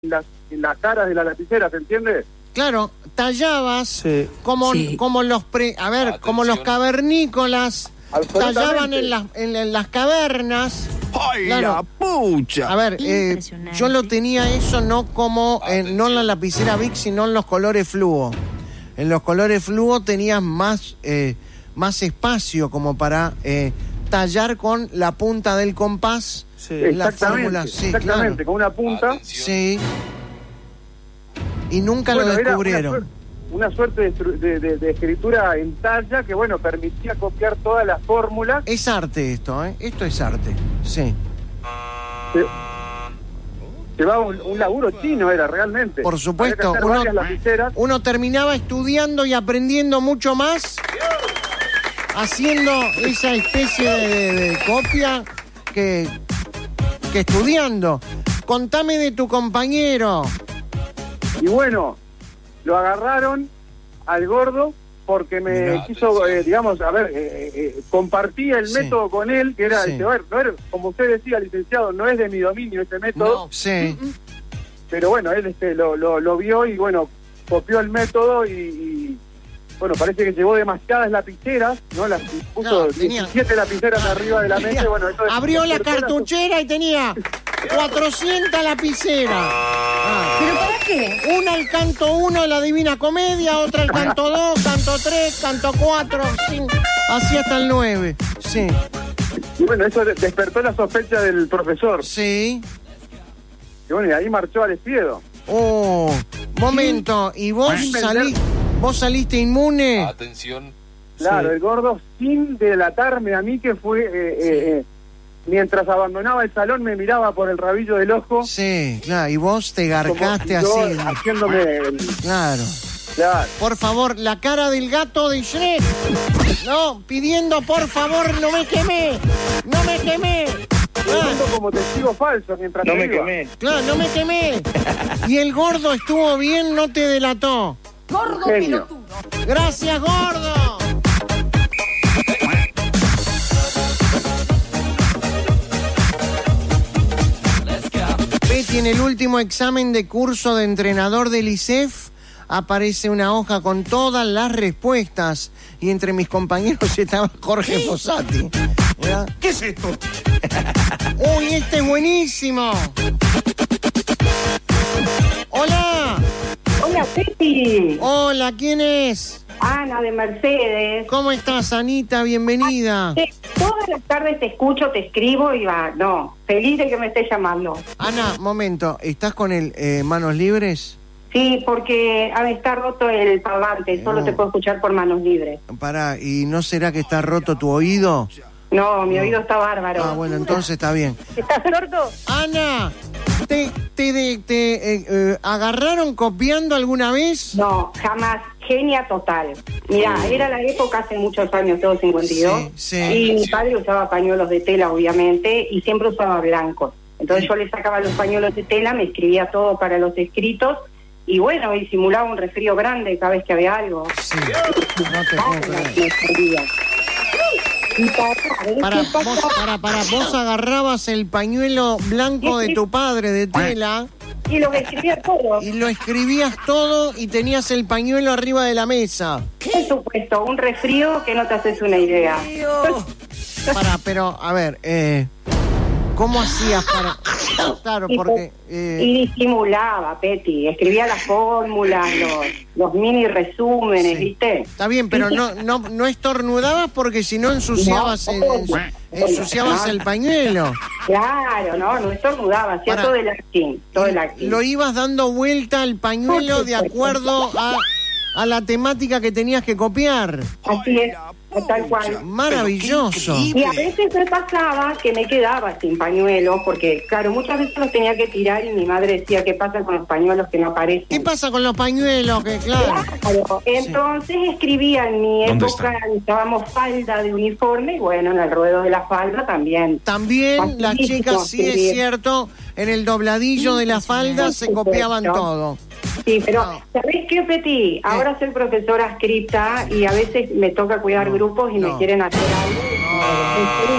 en las caras de la lapicera, ¿se entiende? Claro, tallabas Sí. como los como los cavernícolas tallaban Absolutamente. en las cavernas. ¡Ay, Claro. la pucha! A ver, Impresionante. yo lo tenía eso no como no en la lapicera Bic, sino en los colores fluo. En los colores fluo tenías más espacio como para tallar con la punta del compás. Sí. La Exactamente, fórmula, sí, exactamente, claro. con una punta. Sí. Y nunca Bueno, lo era descubrieron. una suerte de escritura en talla que, bueno, permitía copiar todas las fórmulas. Es arte esto, ¿eh? Esto es arte, sí. Llevaba un laburo chino, era realmente. Por supuesto, Había que hacer varias lapiceras. uno terminaba estudiando y aprendiendo mucho más, haciendo esa especie de copia que estudiando. Contame de tu compañero. Y bueno, lo agarraron al gordo porque me quiso, digamos, compartí el Sí. método con él, que era, Sí. no era, como usted decía, licenciado, no es de mi dominio ese método, Sí. pero bueno, él lo vio y bueno, copió el método y bueno, parece que llevó demasiadas lapiceras, ¿no? Las puso No, tenía- 17 lapiceras arriba de la mesa y bueno, eso Abrió la despertó cartuchera y tenía 400 lapiceras. ¿Pero para qué? Una al canto 1 de la Divina Comedia, otra al canto 2, canto 3, canto 4, 5, así hasta el 9. Sí, Y bueno, eso despertó la sospecha del profesor. sí. Y bueno, y ahí marchó al espiedo. Oh, momento, ¿y vos saliste inmune? Atención. Claro, Sí. el gordo, sin delatarme a mí, que fue... mientras abandonaba el salón, me miraba por el rabillo del ojo. Sí, claro, y vos te garcaste como yo así. haciéndome... Claro. Claro. Por favor, la cara del gato de Shrek. No, pidiendo por favor, no me quemé. No me quemé. Quedando como testigo falso mientras No se me iba. quemé. Claro, no me quemé. Y el gordo estuvo bien, no te delató. Gordo Genio. pelotudo. Gracias, gordo. Betty, en el último examen de curso de entrenador del ISEF aparece una hoja con todas las respuestas y entre mis compañeros estaba Jorge Fossati. ¿Verdad? ¿Qué es esto? ¡Uy, este es buenísimo! ¡Hola! Hola, Pepi. Hola, ¿quién es? Ana de Mercedes. ¿Cómo estás, Anita? Bienvenida. Todas las tardes te escucho, te escribo y va. No, feliz de que me estés llamando. Ana, momento, ¿estás con el manos libres? Sí, porque está roto el parlante, solo te puedo escuchar por manos libres. Pará, ¿y no será que está roto tu oído? No, mi oído está bárbaro. Ah, bueno, entonces está bien. ¿Estás sordo? Ana, ¿te agarraron copiando alguna vez? No, jamás. Genia total. Mirá, era la época hace muchos años, tengo 52. Sí, sí. Y mi padre usaba pañuelos de tela, obviamente, y siempre usaba blancos. Entonces yo le sacaba los pañuelos de tela, me escribía todo para los escritos, y bueno, y simulaba un resfrío grande cada vez que había algo. Sí, no te puedo creer. Me escribía. Y Vos agarrabas el pañuelo blanco de tu padre de tela Y lo escribía todo. y lo escribías todo y tenías el pañuelo arriba de la mesa. Por supuesto, un resfrío que no te haces una idea. Pero, a ver, ¿cómo hacías para...? Claro, porque... Y disimulaba, Peti. Escribía las fórmulas, los mini resúmenes, Sí. ¿viste? Está bien, pero no estornudabas porque si no ensuciabas, ensuciabas el pañuelo. Claro, no estornudaba, hacía Para- todo el acting, todo el acting. Lo ibas dando vuelta al pañuelo de acuerdo a la temática que tenías que copiar. Así es, tal cual. Maravilloso. Y a veces me pasaba que me quedaba sin pañuelos, porque claro, muchas veces los tenía que tirar y mi madre decía, ¿qué pasa con los pañuelos que no aparecen? ¿Qué pasa con los pañuelos? Que claro. Claro, entonces escribía en mi ¿Dónde época, usábamos falda de uniforme y bueno, en el ruedo de la falda también. También las Facilísimo chicas, sí es escribir. cierto, en el dobladillo de la falda se copiaban todo. Sí, pero No. ¿sabés qué, Peti? Ahora soy profesora adscripta y a veces me toca cuidar grupos y No. me quieren hacer algo.